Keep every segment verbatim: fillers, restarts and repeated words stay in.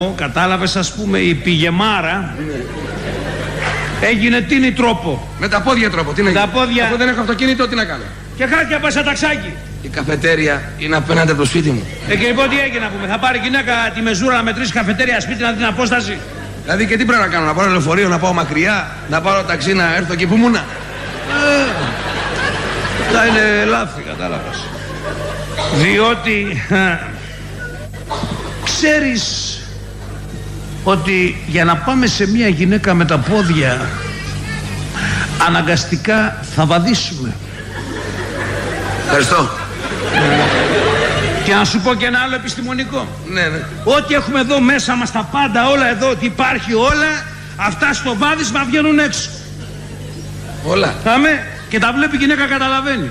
Κατάλαβες, ας πούμε, η πηγεμάρα έγινε τίνη τρόπο. Με τα πόδια τρόπο, τι να γίνει. Πόδια... Αφού δεν έχω αυτοκίνητο, τι να κάνω. Και χάρτια πας σε ταξάκι. Η καφετέρια είναι απέναντι από το σπίτι μου. Ε, και λοιπόν τι έγινε να πούμε, θα πάρει γυναίκα τη μεζούρα να μετρήσει καφετέρια σπίτι να δει την απόσταση. Δηλαδή και τι πρέπει να κάνω, να πάρω λεωφορείο, να πάω μακριά, να πάρω ταξί να έρθω εκεί που ήμουνα. Ε, αυτά είναι λάθη, κατάλαβες. Διότι ξέρεις ότι για να πάμε σε μια γυναίκα με τα πόδια αναγκαστικά θα βαδίσουμε. Ευχαριστώ. Και να σου πω και ένα άλλο επιστημονικό. Ναι, ναι. Ό,τι έχουμε εδώ μέσα μας, τα πάντα, όλα εδώ, ότι υπάρχει όλα, αυτά στο βάδισμα βγαίνουν έξω. Όλα. Πάμε και τα βλέπει η γυναίκα, καταλαβαίνει.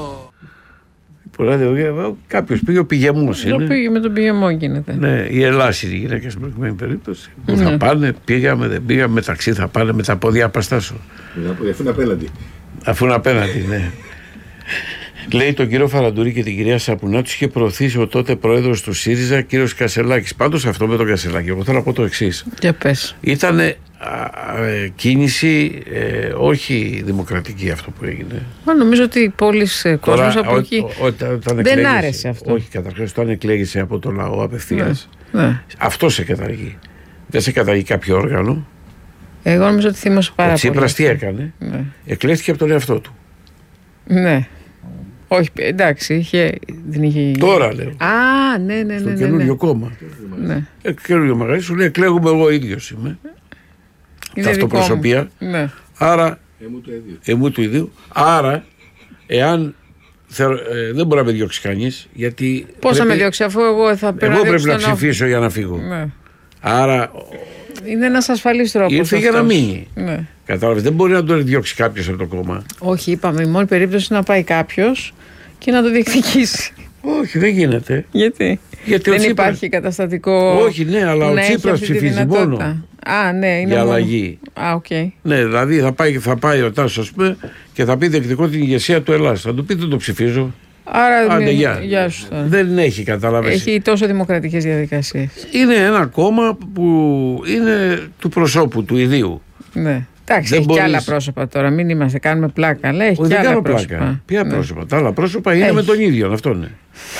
Πολλά διαβία, κάποιος πήγε, ο πηγεμός είναι. Πήγε με τον πηγεμό γίνεται. Ναι, η ελάσσιδη γυναίκα στην προηγούμενη περίπτωση. Που ναι. Θα πάνε, πήγαμε, δεν πήγαμε, μεταξύ θα πάνε με τα πόδια απαστάσω. Αφού είναι απέναντι. Αφού είναι απέναντι, ναι. Λέει τον κύριο Φαραντούρη και την κυρία Σαπουνά, τους είχε προωθήσει ο τότε πρόεδρος του ΣΥΡΙΖΑ, κύριος Κασελάκης. Πάντως αυτό με τον Κασελάκη, εγώ θέλω να πω το εξής. Για πες. Ήτανε κίνηση ε, όχι δημοκρατική αυτό που έγινε. Μα νομίζω ότι οι πόλεις κόσμος από ό, εκεί ό, ό, ό, δεν εκλέγησε, άρεσε αυτό. Όχι, καταρχάς όταν εκλέγησε από το λαό απευθείας, ναι, ναι. Αυτό σε καταργεί. Δεν σε καταργεί κάποιο όργανο. Εγώ νομίζω ότι θύμωσε πάρα πολύ. Ο Τσίπρας τι έκανε, ναι. Εκλέχθηκε από τον εαυτό του. Ναι. Όχι, εντάξει, είχε, δεν είχε... Τώρα λέω. Α, ναι, ναι, ναι. Στο ναι, καινούριο ναι. κόμμα. Ναι. Ε, καινούριο μαγαζί σου λέει εκλέγουμε εγώ ίδιος είμαι. Είναι αυτοπροσωπία. Ναι. Άρα, εμού του ίδιου. Εμού του ίδιου. Άρα, εάν θε, ε, δεν μπορεί να με διώξει κανείς, γιατί. Πώς θα με διώξει, αφού εγώ θα πρέπει εγώ να πρέπει να ψηφίσω να... για να φύγω. Ναι. Άρα. Είναι ένας ασφαλής τρόπος. Ήρθε για να μείνει. Ναι. Κατάλαβες, δεν μπορεί να τον διώξει κάποιος από το κόμμα. Όχι, είπαμε, η μόνη περίπτωση είναι να πάει κάποιος και να το διεκδικήσει. Όχι, δεν γίνεται. Γιατί, Γιατί δεν Τσίπρας... υπάρχει καταστατικό. Όχι, ναι, αλλά ο Τσίπρας ψηφίζει μόνο. Α, ναι, είναι για μόνο... αλλαγή. Α, οκ. Okay. Ναι, δηλαδή θα πάει, θα πάει ο Τάσος, ας πούμε, και θα πει διεκδικώ την ηγεσία του Ελλάδας. Θα του πει δεν το ψηφίζω. Άρα Άντε, γεια. Γεια σου τώρα. Δεν έχει, καταλάβει. Έχει τόσο δημοκρατικές διαδικασίες. Είναι ένα κόμμα που είναι του προσώπου, του ιδίου. Ναι. Εντάξει, δεν έχει μπορείς... και άλλα πρόσωπα τώρα. Μην είμαστε, κάνουμε πλάκα. Αλλά έχει Όχι, και δεν άλλα πλάκα. πρόσωπα. Ποια ναι. πρόσωπα. Τα άλλα πρόσωπα είναι έχει. με τον ίδιο. Αυτό είναι.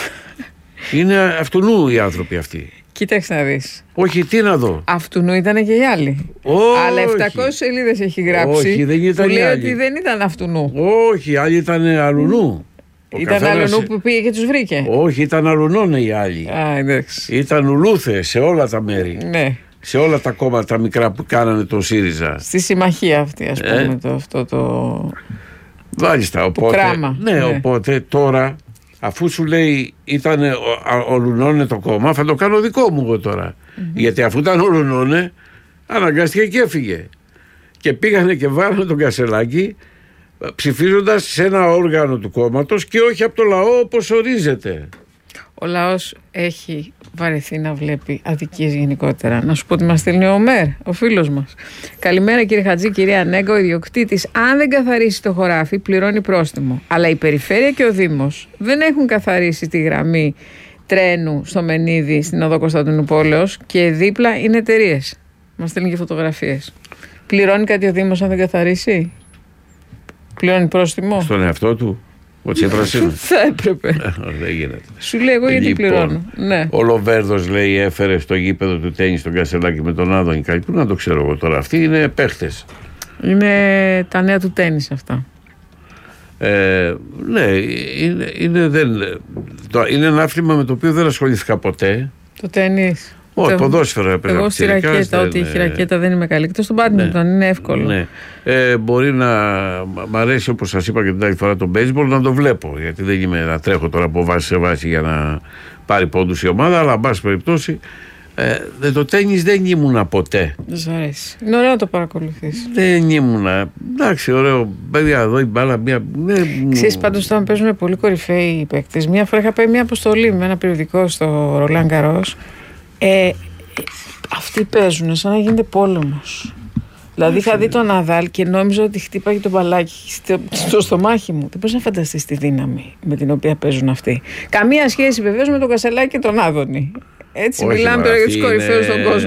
Είναι αυτού νου οι άνθρωποι αυτοί. Κοίταξε να δεις. Όχι, τι να δω. Αυτού νου ήταν και οι άλλοι. Όχι. Αλλά επτακόσιες σελίδες έχει γράψει. Όχι, δεν ήταν που λέει άλλοι. ότι δεν ήταν αυτού νου. Όχι, άλλοι ήταν αλλού νου. Ήταν αλλού νου που πήγε και τους βρήκε. Όχι, ήταν αλλουνών οι άλλοι. Α, εντάξει. Ήταν ουλούθε σε όλα τα μέρη. Ναι. Σε όλα τα κόμματα τα μικρά που κάνανε το ΣΥΡΙΖΑ. Στη συμμαχία αυτή, ας πούμε, ε? το, αυτό το. Μάλιστα, οπότε. Κράμα. Ναι, ναι, οπότε τώρα, αφού σου λέει ήταν ολουνώνε το κόμμα, θα το κάνω δικό μου εγώ τώρα. Mm-hmm. Γιατί αφού ήταν ολουνώνε, αναγκάστηκε και έφυγε. Και πήγανε και βάλανε τον Κασελάκη, ψηφίζοντας σε ένα όργανο του κόμματος και όχι από το λαό όπως ορίζεται. Ο λαός έχει βαρεθεί να βλέπει αδικίες γενικότερα. Να σου πω ότι μας στέλνει ο Μέρ, ο φίλος μας. Καλημέρα κύριε Χατζή, κυρία Νέγκο. Ο ιδιοκτήτης, αν δεν καθαρίσει το χωράφι, πληρώνει πρόστιμο. Αλλά η περιφέρεια και ο Δήμος δεν έχουν καθαρίσει τη γραμμή τρένου στο Μενίδη, στην οδό Κωνσταντινούπολεως, και δίπλα είναι εταιρείες. Μας στέλνει και φωτογραφίες. Πληρώνει κάτι ο Δήμος αν δεν καθαρίσει? Πληρώνει πρόστιμο? Στον εαυτό του. Ο Τσίπρας είναι. Θα έπρεπε. Δεν γίνεται. Σου λέει εγώ γιατί λοιπόν, πληρώνω. Ναι. Ο Λοβέρδος λέει έφερε στο γήπεδο του τένις τον Κασελάκη με τον Άδωνη. Κάτι που να το ξέρω εγώ τώρα. Αυτοί είναι παίχτες. Είναι τα νέα του τένις αυτά. Ε, ναι, είναι, είναι, δεν, το, είναι ένα άθλημα με το οποίο δεν ασχολήθηκα ποτέ. Το τένις. Όχι, ποδόσφαιρο έπαιζα. Εγώ στη ρακέτα, ό,τι έχει ρακέτα δεν είμαι καλή. Εκτός στον μπάντμιντον, ναι, είναι εύκολο. Ναι. Ε, μπορεί να μ' αρέσει, όπως σας είπα και την άλλη φορά, το baseball να το βλέπω. Γιατί δεν είμαι να τρέχω τώρα από βάση σε βάση για να πάρει πόντους η ομάδα, αλλά εν πάση περιπτώσει ε, το τένις δεν ήμουνα ποτέ. Δεν σου αρέσει. Είναι ωραίο να το παρακολουθείς. Δεν ήμουνα. Εντάξει, ωραίο. Παιδιά, εδώ η μπάλα. Μια... Ξέρεις, πάντως όταν παίζουν πολύ κορυφαίοι παίκτες. Μια φορά είχα πάει μια αποστολή με ένα περιοδικό στο Ρολάν Γκαρός. Ε, αυτοί παίζουν σαν να γίνεται πόλεμος. Δηλαδή είχα δει τον Ναδάλ και νόμιζα ότι χτύπαγε το μπαλάκι στο, στο στομάχι μου. Δεν μπορείς να φανταστείς τη δύναμη με την οποία παίζουν αυτοί. Καμία σχέση βεβαίως με τον Κασελάκη και τον Άδωνη. Έτσι Όχι, μιλάμε μα, τώρα για αυτή τους κορυφαίους είναι- στον κόσμο.